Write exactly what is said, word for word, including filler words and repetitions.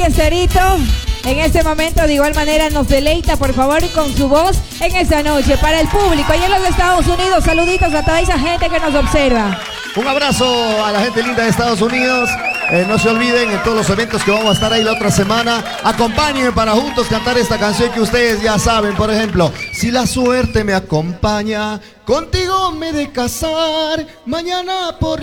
Estarito en este momento de igual manera nos deleita por favor con su voz en esta noche para el público allá en los Estados Unidos. Saluditos a toda esa gente que nos observa. Un abrazo a la gente linda de Estados Unidos. Eh, no se olviden en todos los eventos que vamos a estar ahí la otra semana. Acompáñenme para juntos cantar esta canción que ustedes ya saben. Por ejemplo, si la suerte me acompaña, contigo me he de casar mañana por